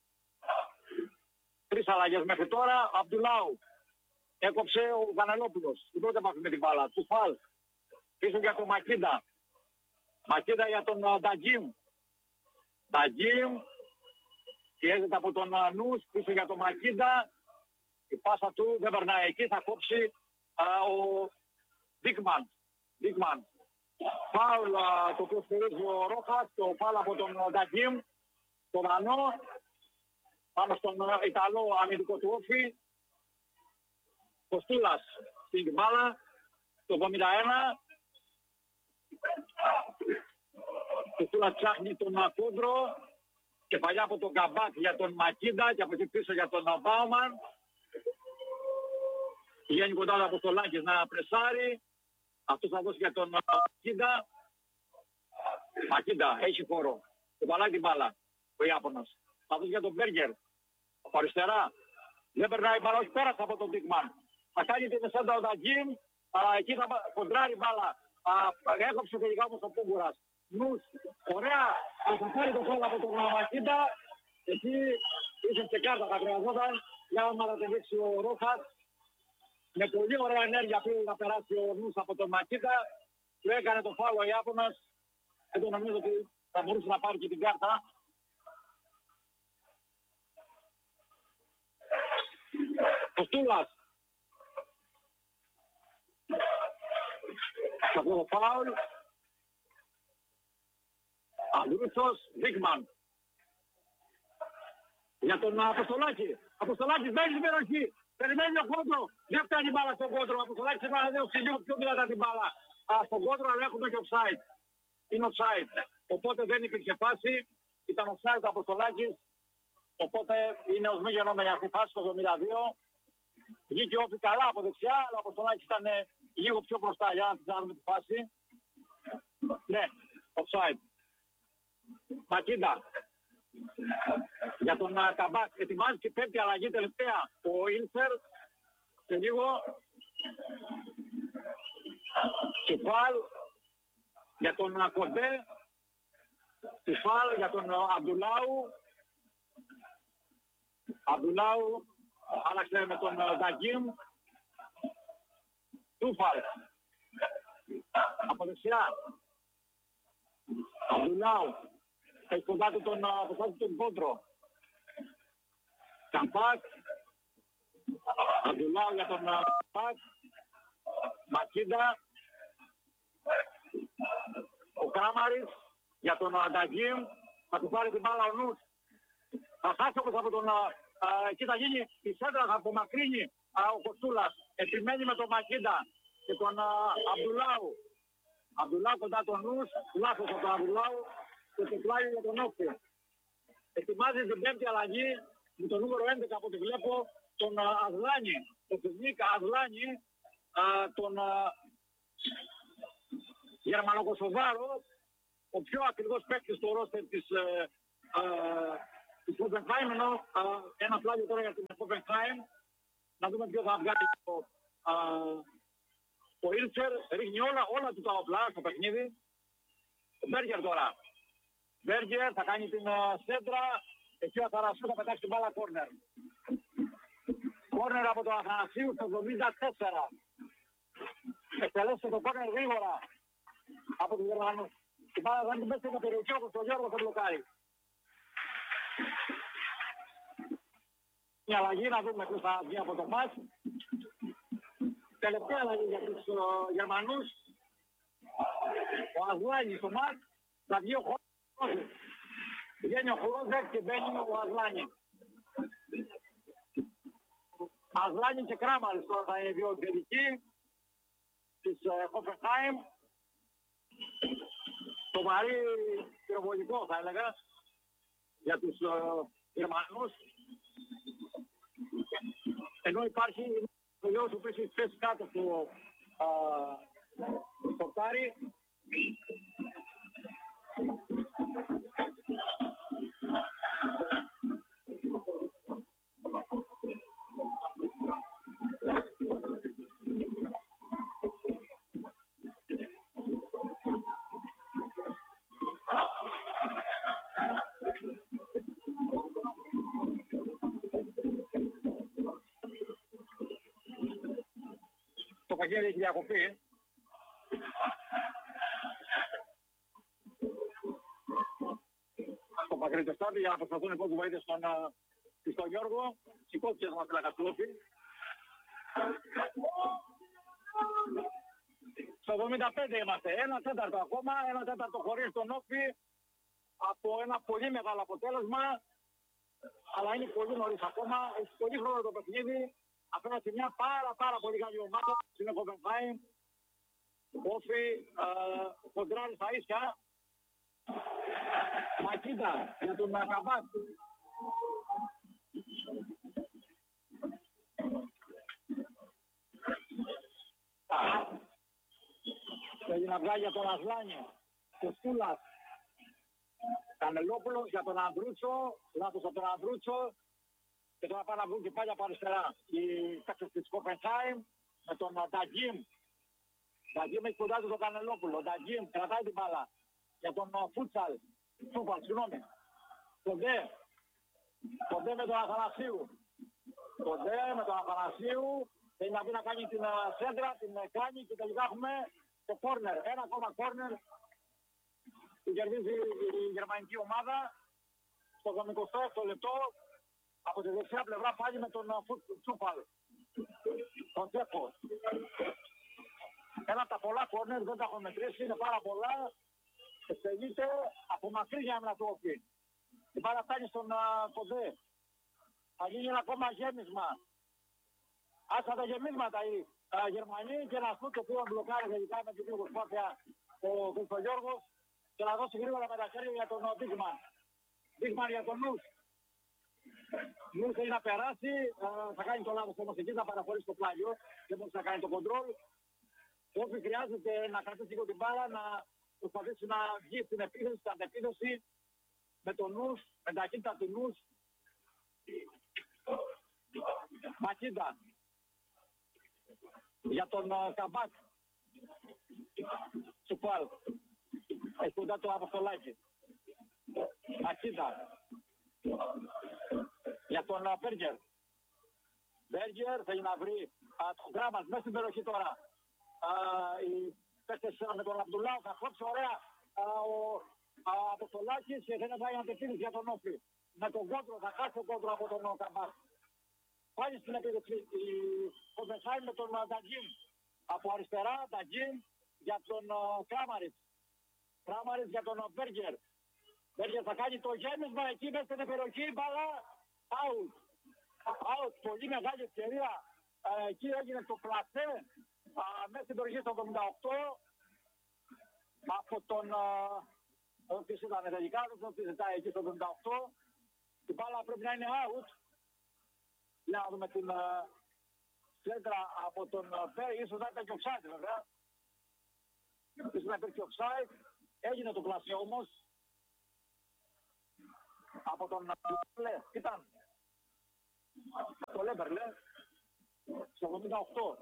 B: Τρεις αλλαγές μέχρι τώρα. Αμπτουλάου έκοψε ο Κανελόπουλος. Η πρώτη επαφή με την μπάλα. Τσουφάλ. Πίσω για τον Μακίντα. Μακίντα για τον Νταγκίμ. Νταγκίμ. Πιέζεται από τον Νους. Πίσω για τον Μακίντα. Η πάσα του δεν περνάει εκεί. Θα κόψει α, ο Δίκμαν. Δίκμαν. Φάουλ α, το οποίο στηρίζει ο Ρόχας. Το φάουλ από τον Νταγκίμ. Το Δανό. πάνω στον Ιταλό αμυντικό του Όφη. Κοστούλας στην μπάλα, το εβδομήντα ένα. Κοστούλας ψάχνει τον Κόντρο και παλιά από τον Καμπάκ για τον Μακίντα και από εκεί πίσω για τον Μπάουμαν. Βγαίνει κοντά ο Αποστολάκης να πρεσάρει. Αυτός θα δώσει για τον Μακίντα. Μακίντα, έχει χώρο. Το παλάει την μπάλα, ο Ιάπωνας. Θα δώσει για τον Μπέργκερ. Από αριστερά. Δεν περνάει μπάλα, όχι πέρασε από τον Ντίκμαν. Θα κάνει την εσέντα ο Νταγκίν. Εκεί θα κοντράρει μπάλα. Έκοψε τελικά όμως ο Πούγκουρας. Νους, ωραία. Θα πάρει το κόλλο από τον Μακίντα. Εκεί ίσως και κάρτα θα χρειαζόταν. Για να ανατελείξει ο Ρόχας. Με πολύ ωραία ενέργεια πήγε να περάσει ο Νους από τον Μακίντα. Του έκανε το φάουλο ο Ιάπωνας. Και το νομίζω ότι θα μπορούσε να πάρει και την κάρτα. Κοστούλας. Σε αυτό το φάουλ. Ανδρούσος, Δίκμαν. Για τον Αποστολάκη. Αποστολάκης μπαίνει στην περιοχή. Περιμένει ο Κόντρο. Δεν φτάνει η μπάλα στον Κόντρο. Ο Αποστολάκης έπρεπε να δώσει λίγο πιο δυνατά την μπάλα. Α, στον Κόντρο αλλά έχουμε και offside. Είναι offside. Οπότε δεν υπήρχε φάση. Ήταν offside ο Αποστολάκης. Οπότε είναι ως μη γενόμενη αυτή η φάση στο εβδομήντα δύο. Βγήκε όφη καλά από δεξιά, αλλά ο Αποστολάκης ήταν λίγο πιο μπροστά για να την κάνουμε τη φάση. Ναι, offside. Μακίντα. Για τον uh, Καμπάκ ετοιμάζει και πέμπτη αλλαγή τελευταία. Ο Ήλσερ σε λίγο. Κεφάλ για τον uh, Κοντέ. Κεφάλ για τον uh, Αμπτουλάου. Αμπτουλάου άλλαξε με τον uh, Νταγκίμ. Τούφαλ. Από δεξιά. Αμπτουλάου. Έχει κοντά του τον αποστάτη τον Κόντρο. Καμπάκ. Αμπτουλάου για τον Καμπάκ. Μακίντα. Ο Κράμαρης για τον Νταγκίμ. Θα του πάρει την μπάλα ο Νους. Θα χάσει όπως από τον... Εκεί θα γίνει η σέντρα, θα απομακρύνει ο Κοστούλας. Επιμένει με τον Μακίντα και τον Αμπτουλάου. Αμπτουλάου κοντά τον Νους. Λάθος από τον Αμπτουλάου. Και το πλάι για τον Όφη. Ετοιμάζει την πέμπτη αλλαγή με το νούμερο έντεκα από ό,τι βλέπω τον Ασλάνη. Το Φυσνίκα Ασλάνη, τον Γερμανοκοσοβάρο, ο πιο ακριβώς παίκτης στο ρόστερ της της Hoffenheim, ενώ ένα πλάγιο τώρα για την Hoffenheim. Να δούμε ποιο θα βγάλει το, το Ήλτσερ. Ρίχνει όλα, όλα του τα όπλα στο παιχνίδι. Ο Μπέργκερ τώρα. Μπέργκερ θα κάνει την uh, σέντρα. Εκεί ο Αθανασίου θα πετάξει την μπάλα κόρνερ. Κόρνερ από τον Αθανασίου στο εβδομήντα τέσσερα. Εκτελέσε το κόρνερ γρήγορα από τους Γερμανούς. Την μπάλα δεν την πέσει στην περιοχή όπως ο Γιώργος θα μπλοκάρει. Μια αλλαγή να δούμε ποιος θα βγει από το μάτς. Τελευταία αλλαγή για τους uh, Γερμανούς. Ο Ασλάνης στο μάτς. Θα βγει ο Χλόζεκ. Βγαίνει ο Χλόζεκ και μπαίνει ο Ασλάνη. Ασλάνη και Κράμαρης τώρα θα είναι οι δύο επιθετικοί της Hoffenheim. Το βαρύ πυροβολικό θα έλεγα για τους uh, Γερμανούς. Ενώ υπάρχει ο Λιός που έχει θέσει κάτω στο πορτάρι. Το παγγέλι έχει διακοπεί. Στο Παγκρίτο Στάδι για να προσπαθούν πώς βοήθειες στον, στον Γιώργο. Σηκώθηκε στον Αφιλακαστρόφη. Στο εβδομήντα πέντε είμαστε. Ένα τέταρτο ακόμα. Ένα τέταρτο χωρίς τον Όφη. Από ένα πολύ μεγάλο αποτέλεσμα. αλλά είναι πολύ νωρίς ακόμα, έχει πολύ χρόνο το παιχνίδι, απέναντι σε μια πάρα πάρα πολύ καλή ομάδα, στην Hoffenheim, Όφη, κοντράρει στα ίσια. Μακίτα για τον Καμπάκ. Θέλει να βγάλει για τον Ασλάνη, το Στούλας. Κανελόπουλος για τον Ανδρούτσο, λάθος από τον Ανδρούτσο. Και τώρα πάνε να βγουν και πάλι από αριστερά. Οι παίκτες της Hoffenheim με τον Νταγκίμ. Νταγκίμ έχει κοντά του τον Κανελόπουλο. Νταγκίμ κρατάει την μπάλα για τον Φούτσαλ. Φούτσαλ, συγγνώμη. Κοντέ. Κοντέ με τον Αθανασίου. Κοντέ με τον Αθανασίου. Θέλει να πει να κάνει την σέντρα, την κάνει και τελικά έχουμε το κόρνερ. Ένα ακόμα κόρνερ που κερδίζει η γερμανική ομάδα στο εικοστό λεπτό από τη δεξιά πλευρά πάλι με τον Τσούπαλ. Τον Τσέφο. Ένα από τα πολλά κόρνερ, δεν τα έχω μετρήσει, είναι πάρα πολλά. Εξελίσσεται από μακρύ για να το όφει. Η μπάλα φτάνει στον Κοντέ. Θα γίνει ένα ακόμα γέμισμα. Άσα τα γεμίσματα οι uh, Γερμανοί και να σπούν το οποίο μπλοκάρει τελικά με την προσπάθεια ο Χριστογιώργος και να δώσει γρήγορα με τα χέρια για τον Μπίγμαν. Μπίγμαν για τον Νους. Νους θέλει να περάσει, uh, θα κάνει το λάθος όμως εκεί, θα παραχωρήσει το πλάγιο, δεν μπορεί να κάνει το κοντρόλ. Όσοι χρειάζεται να κρατήσει λίγο την μπάλα, να προσπαθήσει να βγει στην επίθεση, στην αντεπίθεση με τον Νους, με τα κίνητα του Νους. Μακίντα για τον uh, Καμπάκ. Τσουπάλ. Έχει κοντά το Αποστολάκη. Μακίντα για τον uh, Μπέργκερ. Μπέργκερ θέλει να βρει uh, το γράμμα μέσα στην περιοχή τώρα. Uh, οι παίκτες uh, με τον Αμπτουλάου θα κόψει ωραία uh, ο uh, Αποστολάκης και δεν θα πάει αντεπίνηση για τον Όφη. Με τον κόντρο, θα χάσει τον κόντρο από τον uh, Καμπάκ. Πάλι στην επίδοξη η Hoffenheim με τον Νταγκίμ. Από αριστερά Νταγκίμ για τον uh, Κράμαριτς. Κράμαριτς για τον Μπέργκερ. Μπέργκερ θα κάνει το γέμισμα εκεί μέσα στην περιοχή. Μπάλα out. Out. Πολύ μεγάλη ευκαιρία. Uh, εκεί έγινε το πλασέ uh, μέσα στην περιοχή στο εβδομήντα οκτώ από τον όχι uh, ήταν τελικά, δεν ζητάει εκεί στο εβδομήντα οκτώ. Η μπάλα πρέπει να είναι out. Για να δούμε την uh, σέντρα από τον Μπέρ, ίσως να ήταν και offside βέβαια. Ίσως να υπήρχε offside. Έγινε το πλασέ όμως. Από τον Λε, ήταν. Το Λέμπερλε. Στο εβδομήντα οκτώ.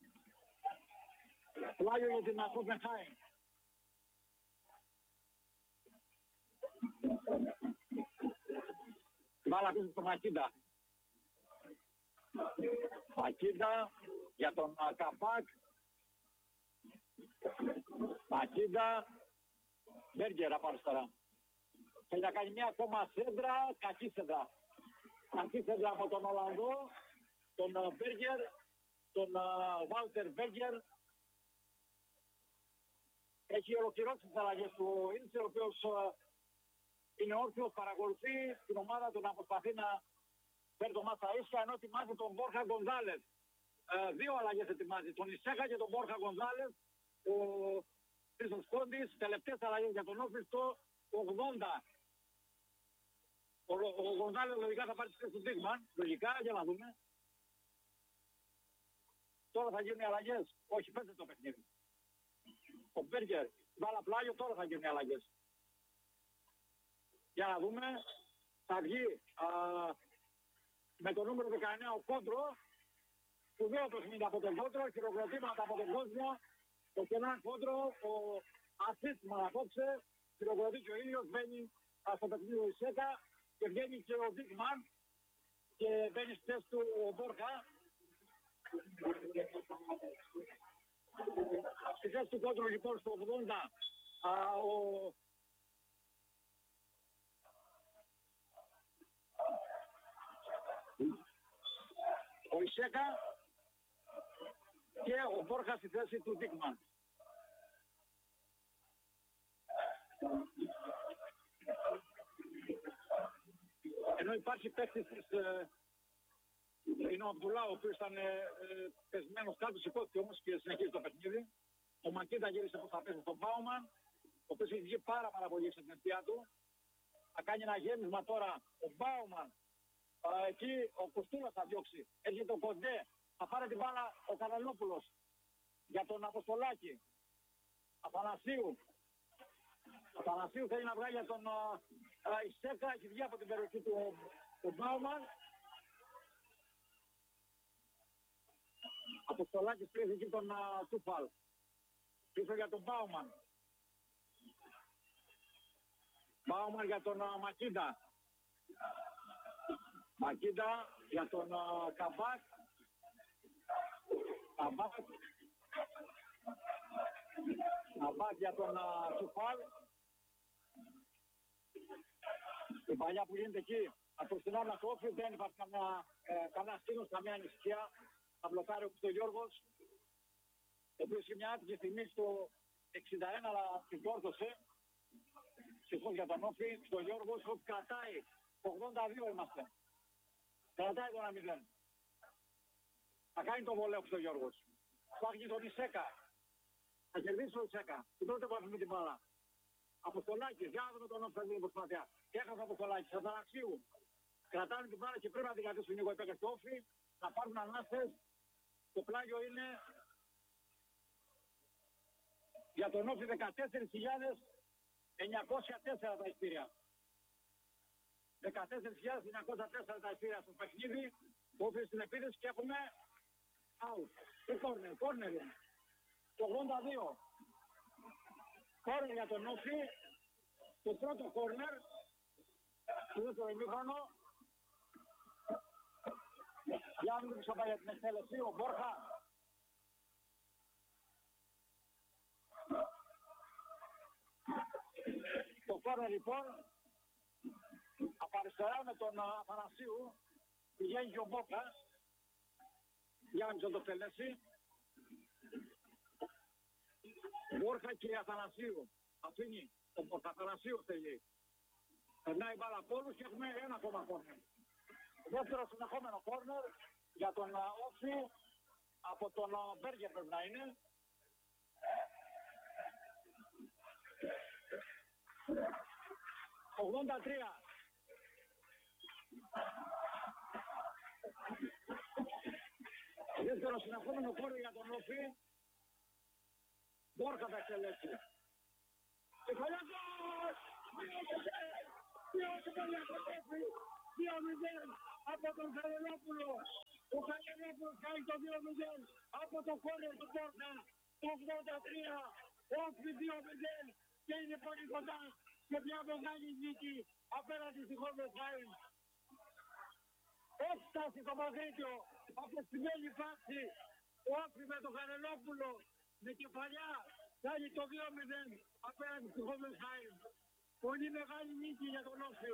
B: Πλάγιο για την Hoffenheim. Μπάλα πίσω στο Μακίντα. Μακίντα για τον uh, Καμπάκ. Μακίντα. Μπέργκερ από αριστερά. Θέλει να κάνει μια ακόμα σέντρα, κακή σέντρα. Κακή σέντρα από τον Ολλανδό, τον uh, Μπέργκερ, τον Βάλτερ uh, Μπέργκερ. Έχει ολοκληρώσει τις αλλαγές του Ίντσερ, ο οποίος uh, είναι όρθιος, παρακολουθεί την ομάδα του να προσπαθεί να φέρει το μάτσα ίσια, ενώ ετοιμάζει τον Μπόρχα Γκονζάλες. Ε, δύο αλλαγές ετοιμάζει, τον Ισέκα και τον Μπόρχα Γκονζάλες. Ο Χρήστος Κόντης, τελευταίες αλλαγές για τον Όφη στο ογδόντα. Ο, ο Γκονζάλες λογικά θα πάρει στις του Μπίγμαν, λογικά, για να δούμε. Τώρα θα γίνουν οι αλλαγές. Όχι, πέντε το παιχνίδι. Ο Μπέργκερ, βάλα πλάγιο, τώρα θα γίνουν οι αλλαγές. Για να δούμε, θα βγει α, με το νούμερο δεκαεννέα ο Κόντρο, σπουδαίο παιχνίδι από τον Κόντρο, χειροκροτήματα από τον κόσμο, το κενάν Κόντρο, ο ασίστημα απόψε, χειροκροτεί και ο ίδιος, μπαίνει στο παιχνίδι ο Ισέκα και βγαίνει και ο Μπίγμαν και μπαίνει στη θέση του ο Μπόρχα. Στη θέση του Κόντρο λοιπόν στο ογδόντα α, ο ο Ισέκα και ο Μπόρχα στη θέση του Ντίκμαν. Ενώ υπάρχει παίκτης της... Ε, είναι ο Αμπτουλά, ο οποίος ήταν ε, ε, πεσμένος κάτω, σηκώθηκε όμως και συνεχίζει το παιχνίδι. Ο Μακίντα γύρισε προς τα πέσει στον Μπάουμαν, ο οποίος έχει βγει πάρα πάρα πολύ στην αιστεία του. Θα κάνει ένα γέμισμα τώρα ο Μπάουμαν. Uh, εκεί ο Κουστούλας θα διώξει. Έρχεται ο Κοντέ. Θα πάρει την μπάλα ο Καναλόπουλος για τον Αποστολάκη. Αθανασίου. Αθανασίου θέλει να βγάλει για τον uh, uh, Ισέκα. Έχει βγει από την περιοχή του, του Μπάουμαν. Αποστολάκης πήρε εκεί τον uh, Τούφαλ. Πίσω για τον Μπάουμαν. Μπάουμαν για τον uh, Μακίντα. Μακίντα για τον uh, Καμπάκ. Καμπάκ. Καμπάκ για τον uh, Τουφάλ. Η παλιά που γίνεται εκεί, από την ώρα του όφη δεν υπάρχει καμιά, ε, καμιά στήνος, καμιά ανησυχία. Θα μπλοκάρει ο Κουστογιώργος, ο οποίος είχε μια άτυχη στιγμή στο εξήντα ένα, αλλά την κόρτωσε. Συγχώς για τον όφη, Κουστογιώργος, όπου κρατάει. ογδόντα δύο είμαστε. Κρατάει το ένα μηδέν. Θα κάνει το βολέο στο Γιώργος. Υπάρχει τον Ισέκα. Θα κερδίσει ο Ισέκα. Την πρώτη που αφήνει την μπάλα. Αποστολάκης. Για να δούμε τον όφη προσπάθεια. Και έχασε Αποστολάκης. Αθανασίου. Κρατάνε την μπάλα και πρέπει να την κρατήσουν λίγο οι παίκτες του όφη. Να πάρουν ανάστες. Το πλάγιο είναι για τον όφη δεκατέσσερις χιλιάδες εννιακόσια τέσσερα τα εισιτήρια. δεκατέσσερις χιλιάδες εννιακόσια τέσσερα τα εισιτήρια στο παιχνίδι. Το όφη στην επίδεση και έχουμε out. Τι κόρνερ, κόρνερ είναι. Το ογδόντα δύο. Κόρνερ για τον όφη. Το πρώτο κόρνερ. Το δεύτερο ημίχρονο. Για να μην ξαπάει για την εκτέλεση. Ο Μπόρχα. Το κόρνερ λοιπόν. Από αριστερά με τον Αθανασίου πηγαίνει και ο Μπόκας. Για να μην το εκτελέσει. Μπόρχα και Αθανασίου. Αφήνει τον Μπόρχα. Αθανασίου θέλει. Περνάει μπάλα από όλους και έχουμε ένα ακόμα κόρνερ. Δεύτερο συνεχόμενο κόρνερ για τον Όφη από τον Μπέργκερ πρέπει να είναι. ογδόντα τρία. Δεύτερο συνεχόμενο κόρνερ για τον Όφη. Μπόρχα θα εκτελέσει. Και Κολιάκος! Ποιος είναι για τον Όφη! δύο μηδέν από τον Καρελόπουλο. Ο Καρελόπουλος κάνει το δύο μηδέν από το κόρνερ του Μπόρχα. Το ογδόντα τρία. Όφη δύο μηδέν και είναι πολύ κοντά σε μια μεγάλη νίκη απέναντι στη Χόφενχάιμ. Έφτασε το Μαδρίτιο από τη μέλλη φάση. Ο Όφη με τον Καρελόπουλο με κεφαλιά κάνει το δύο μηδέν απέναντι στη Χόφενχάιμ. Πολύ μεγάλη νίκη για τον Όφη.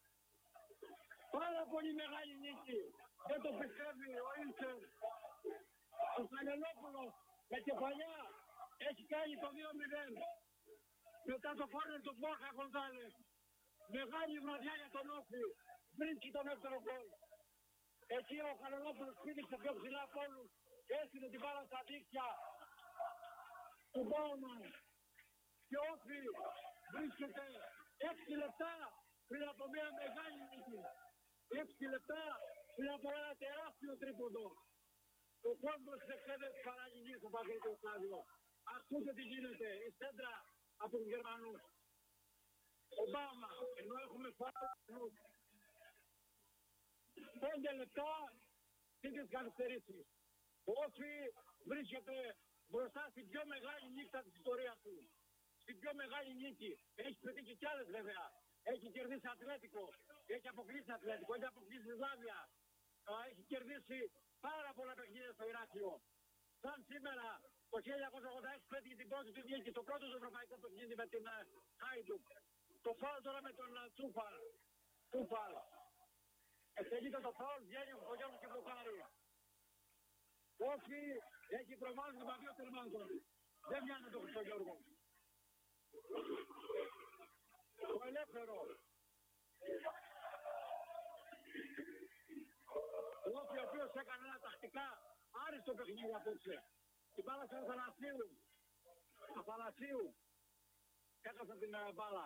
B: Πάρα πολύ μεγάλη νίκη. Δεν το πιστεύει ο Ήλσερ. Ο Καρελόπουλος με κεφαλιά έχει κάνει το δύο μηδέν. Μετά το κόρνερ του Μπόρχα Γκονζάλες. Μεγάλη βραδιά για τον Όφη. Βρίσκει τον δεύτερο γκολ. Εκεί ο Καρελόπουλος φύγησε πιο ψηλά από όλους. Έστειλε την μπάλα στα δίκτυα του Μπάουμαν. Και ο Όφη βρίσκεται έξι λεπτά πριν από μια μεγάλη νίκη. έξι λεπτά πριν από ένα τεράστιο τρίποντο. Ο κόσμος της εξέδεσης παραγγελίας στο Παγκρίτιο στάδιο. Ακούτε τι γίνεται. Η σέντρα από τους Γερμανούς. Ομπάμα, ενώ έχουμε φάρει πέντε λεπτά πριν τις καθυστερήσεις. Ο Όφη βρίσκεται μπροστά στην πιο μεγάλη νύχτα της ιστορίας του. Στην πιο μεγάλη νίκη. Έχει πετύχει κι άλλες βέβαια. Έχει κερδίσει Ατλέτικο. Έχει αποκλείσει Ατλέτικο. Έχει αποκλείσει Ισλάμια. Έχει κερδίσει πάρα πολλά παιχνίδια στο Ηράκλειο. Σαν σήμερα το χίλια εννιακόσια ογδόντα έξι πέτυχε την πρώτη του νίκη. Το πρώτο του ευρωπαϊκό παιχνίδι με την Χάιντουκ. Το φάουλ τώρα με τον Τσούφαλ. Τσούφαλ. Εκτελείται το φάουλ, βγαίνει ο Γιώργος και μπλοκάρει. Όφη έχει προβάλλει με δύο τερμάτων. Δεν μοιάζει το Χρυστογιώργο. Το ελεύθερο. οποίος έκανε ένα τακτικά άριστο παιχνίδι απόψε. Η μπάλα στον Αθανασίου. Αθανασίου. Έκασα την uh, μπάλα.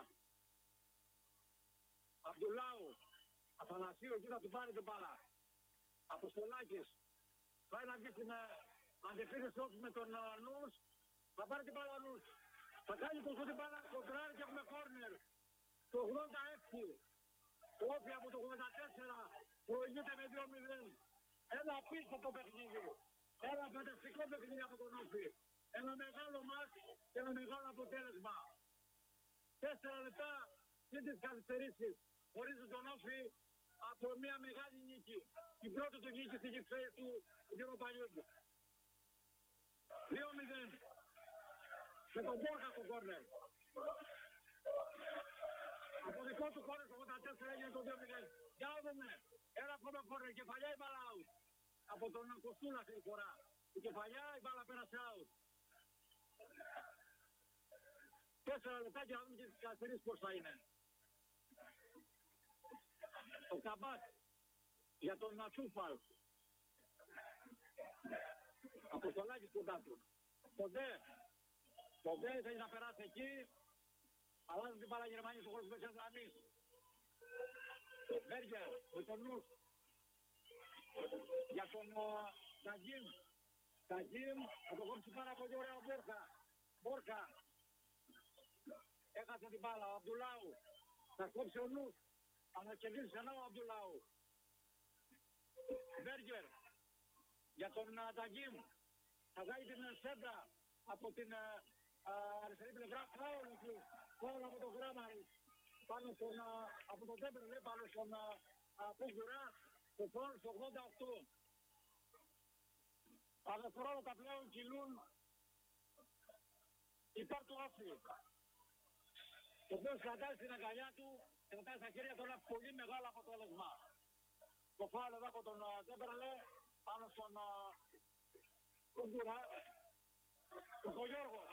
B: Αμπτουλάου. Αθανασίου, εκεί θα του πάρει την μπάλα. Αποστολάκης. Πάει να βγει στην uh, αντεπίθεση όχι με τον uh, Νους. Θα πάρει την μπάλα ο Νους. Θα κάνει το σούτ την μπάλα κοντράρι και έχουμε κόρνερ. Το ογδόντα έξι. Το Όφι από το ογδόντα τέσσερα προηγείται με δύο μηδέν. Ένα απίστευτο παιχνίδι. Ένα φανταστικό παιχνίδι από τον Όφι. Ένα μεγάλο μάτς και ένα μεγάλο αποτέλεσμα. Τέσσερα λεπτά και τις καθυστερήσεις χωρίζουν τον Όφι από μια μεγάλη νίκη. Την πρώτη του νίκη στην κυφαίη του Europa League. δύο μηδέν. Με τον Μπόρκα στο κόρνερ. Από δικό του κόρνερ στο ογδόντα τέσσερα έγινε το δύο μηδέν. Για να δούμε. Ένα ακόμα κόρνερ. Κεφαλιά η μπάλα out. Από τον Κοστούλα αυτή τη φορά. Η κεφαλιά η μπάλα πέρασε out. Τέσσερα λεπτά και να δούμε και τις καθυστερήσεις πώς θα είναι. Ο Καμπάτ για τον Νατσούφαλ. Αποστολάκης κοντά του. Το Ντε. Το Ντε θέλει να περάσει εκεί. Αλλάζουν την μπάλα Γερμανία στο χώρο του μεσαίας γραμμής. Μπέργκερ με τον Νους. Για τον Ταγίμ. Ταγίμ θα το κόψει πάρα πολύ ωραία ο Μπόρκα. Μπόρκα. Έχασε την μπάλα ο Αμπτουλάου. Θα κόψει ο Νους. Θα κερδίσει ξανά ο Αμπτουλάου. Μπέργκερ. Για τον Ταγίμ. Θα βγάλει την σέντρα από την αριστερή πλευρά. Φάουλ του. Φάουλ από τον Γράμαρη. Πάνω στον, από τον Τέμπερλε πάνω στον Πούγκουρα. Το φάουλ στο ογδόντα οκτώ. Τα δευτερόλεπτα πλέον κυλούν υπέρ του Όφι. Ο οποίος κρατάει στην αγκαλιά του και κρατάει στα χέρια του ένα πολύ μεγάλο αποτέλεσμα. Το φάουλ εδώ από τον Τέμπερλε πάνω στον Πούγκουρα. Ο Χογιώργος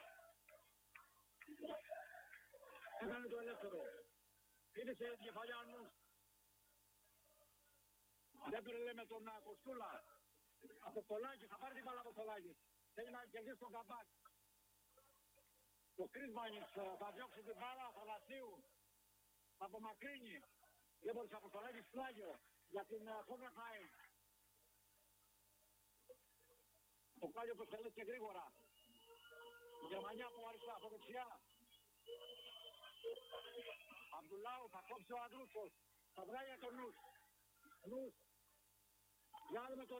B: έκανε το ελεύθερο. Είδησε την κεφαλιά ο Νους. Τέμπερλε με τον Κοστούλα. Αποστολάκης, θα πάρει την μπάλα Αποστολάκης. Θέλει να κερδίσει τον Καμπάκ. Ο Κρίσμανης θα διώξει την μπάλα, ο Θανασίου. Θα απομακρύνει. Δεν μπορείς Αποστολάκης πλάγιο για την Χόφενχάιμ. Το πλάγιο που θέλει και γρήγορα. Η Γερμανία από αριστερά, από δεξιά. Αμπτουλάου θα κόψει ο Αντρούσος. Θα βγάλει για τον Νους. Νους. Για να δούμε τον